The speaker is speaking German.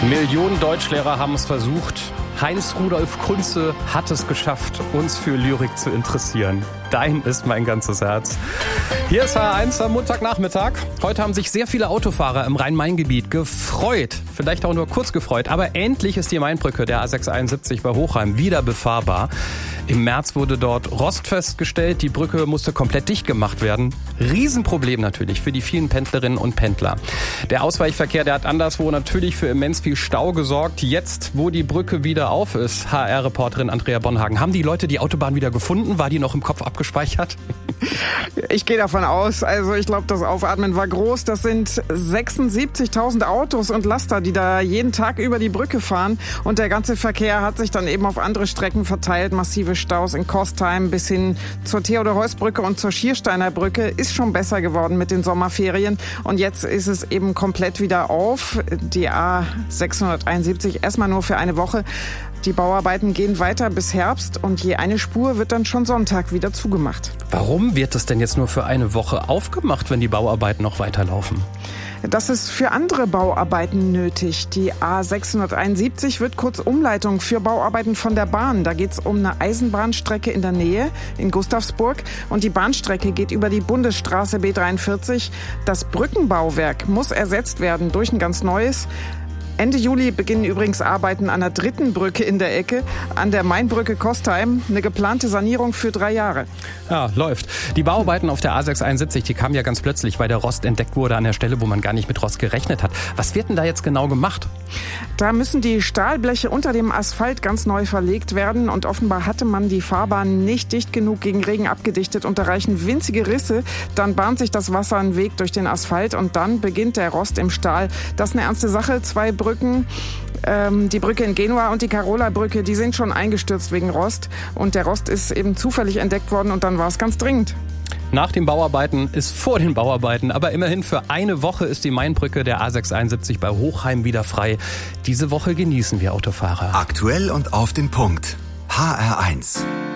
Millionen Deutschlehrer haben es versucht. Heinz Rudolf Kunze hat es geschafft, uns für Lyrik zu interessieren. Dein ist mein ganzes Herz. Hier ist H1 am Montagnachmittag. Heute haben sich sehr viele Autofahrer im Rhein-Main-Gebiet gefreut. Vielleicht auch nur kurz gefreut. Aber endlich ist die Mainbrücke der A671 bei Hochheim wieder befahrbar. Im März wurde dort Rost festgestellt. Die Brücke musste komplett dicht gemacht werden. Riesenproblem natürlich für die vielen Pendlerinnen und Pendler. Der Ausweichverkehr, der hat anderswo natürlich für immens viel Stau gesorgt. Jetzt, wo die Brücke wieder auf ist, HR-Reporterin Andrea Bonhagen, haben die Leute die Autobahn wieder gefunden? War die noch im Kopf abgespeichert? Ich gehe davon aus. Also ich glaube, das Aufatmen war groß. Das sind 76.000 Autos und Laster, die da jeden Tag über die Brücke fahren. Und der ganze Verkehr hat sich dann eben auf andere Strecken verteilt. Massive Staus in Kostheim bis hin zur Theodor-Heuss-Brücke und zur Schiersteiner Brücke. Ist schon besser geworden mit den Sommerferien. Und jetzt ist es eben komplett wieder auf. Die A671 erstmal nur für eine Woche. Die Bauarbeiten gehen weiter bis Herbst und je eine Spur wird dann schon Sonntag wieder zugemacht. Warum wird es denn jetzt nur für eine Woche aufgemacht, wenn die Bauarbeiten noch weiterlaufen? Das ist für andere Bauarbeiten nötig. Die A671 wird kurz Umleitung für Bauarbeiten von der Bahn. Da geht es um eine Eisenbahnstrecke in der Nähe, in Gustavsburg. Und die Bahnstrecke geht über die Bundesstraße B43. Das Brückenbauwerk muss ersetzt werden durch ein ganz neues. Ende Juli beginnen übrigens Arbeiten an der dritten Brücke in der Ecke, an der Mainbrücke Kostheim. Eine geplante Sanierung für 3 Jahre. Ja, läuft. Die Bauarbeiten auf der A671, die kamen ja ganz plötzlich, weil der Rost entdeckt wurde an der Stelle, wo man gar nicht mit Rost gerechnet hat. Was wird denn da jetzt genau gemacht? Da müssen die Stahlbleche unter dem Asphalt ganz neu verlegt werden. Und offenbar hatte man die Fahrbahn nicht dicht genug gegen Regen abgedichtet und da reichen winzige Risse. Dann bahnt sich das Wasser einen Weg durch den Asphalt und dann beginnt der Rost im Stahl. Das ist eine ernste Sache. 2 Brücken, die Brücke in Genua und die Carola-Brücke, die sind schon eingestürzt wegen Rost. Und der Rost ist eben zufällig entdeckt worden und dann war es ganz dringend. Nach den Bauarbeiten ist vor den Bauarbeiten, aber immerhin für eine Woche ist die Mainbrücke der A671 bei Hochheim wieder frei. Diese Woche genießen wir Autofahrer. Aktuell und auf den Punkt. HR1.